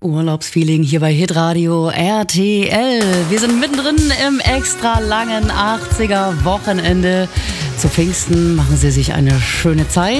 Urlaubsfeeling hier bei Hitradio RTL. Wir sind mittendrin im extra langen 80er Wochenende. Zu Pfingsten machen Sie sich eine schöne Zeit.